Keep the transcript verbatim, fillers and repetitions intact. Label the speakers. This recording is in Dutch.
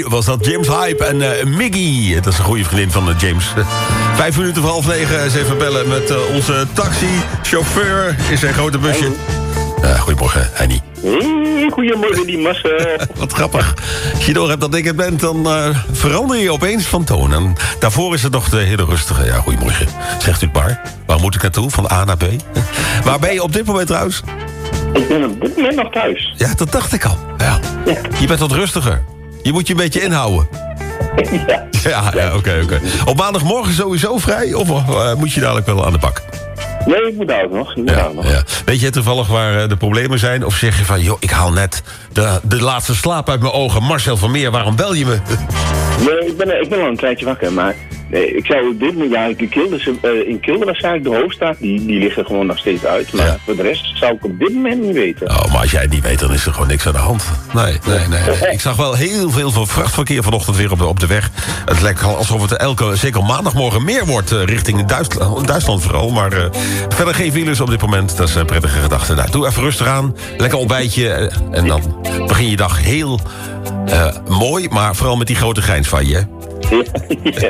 Speaker 1: Was dat James Hype en uh, Miggy. Dat is een goede vriendin van uh, James. Vijf minuten voor half negen. Eens even bellen met uh, onze taxichauffeur in zijn grote busje. Uh, goedemorgen, Henny.
Speaker 2: Hey, goedemorgen, die Marcel.
Speaker 1: Wat grappig. Als je door hebt dat ik het ben, dan uh, verander je opeens van toon. En daarvoor is het nog de hele rustige. Ja, goedemorgen. Zegt u het maar. Waar moet ik naartoe? Van A naar B? Waar ben je op dit moment trouwens?
Speaker 2: Ik ben op dit moment nog thuis.
Speaker 1: Ja, dat dacht ik al. Ja.
Speaker 2: Ja.
Speaker 1: Je bent wat rustiger. Je moet je een beetje inhouden.
Speaker 2: Ja.
Speaker 1: Ja, ja, oké, okay, oké. Okay. Op maandagmorgen sowieso vrij? Of uh, moet je dadelijk wel aan de bak?
Speaker 2: Nee, ik moet daar ook nog. Ik moet
Speaker 1: ja,
Speaker 2: daar ook nog.
Speaker 1: Ja. Weet je toevallig waar uh, de problemen zijn? Of zeg je van, joh, ik haal net de, de laatste slaap uit mijn ogen. Marcel van Meer, waarom bel je me?
Speaker 2: Nee, ik ben, ik ben al een tijdje wakker, maar... Nee, ik zou dit moment, ja, in Kilderen, uh, in Kilderen zei ik de hoofdstraat, die, die liggen gewoon nog steeds uit. Maar ja. Voor de rest zou ik op dit moment niet weten.
Speaker 1: Oh, maar als jij het niet weet, dan is er gewoon niks aan de hand. Nee, nee, nee. nee. Ik zag wel heel veel van vrachtverkeer vanochtend weer op de, op de weg. Het lijkt alsof het elke, zeker maandagmorgen meer wordt uh, richting Duitsland, Duitsland vooral. Maar uh, verder geen files op dit moment. Dat is een prettige gedachte. Nou, doe even rustig aan. Lekker ontbijtje. Uh, en dan begin je dag heel uh, mooi, maar vooral met die grote grijns van je.
Speaker 2: Ja, ja.